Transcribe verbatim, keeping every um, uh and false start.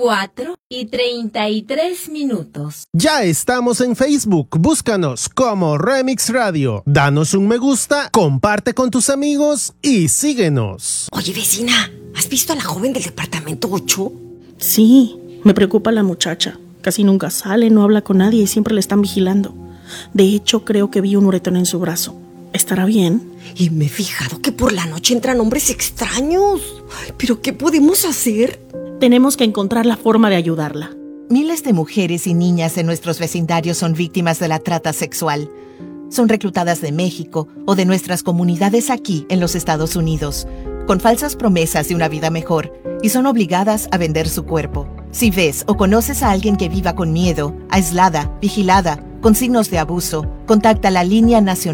cuatro y treinta y tres minutos. Ya estamos en Facebook. Búscanos como Remix Radio. Danos un me gusta, comparte con tus amigos y síguenos. Oye, vecina, ¿has visto a la joven del departamento ocho? Sí, me preocupa la muchacha. Casi nunca sale, no habla con nadie y siempre le están vigilando. De hecho, creo que vi un uretón en su brazo. ¿Estará bien? Y me he fijado que por la noche entran hombres extraños. ¿Pero qué podemos hacer? Tenemos que encontrar la forma de ayudarla. Miles de mujeres y niñas en nuestros vecindarios son víctimas de la trata sexual. Son reclutadas de México o de nuestras comunidades aquí en los Estados Unidos, con falsas promesas de una vida mejor, y son obligadas a vender su cuerpo. Si ves o conoces a alguien que viva con miedo, aislada, vigilada, con signos de abuso, contacta la Línea Nacional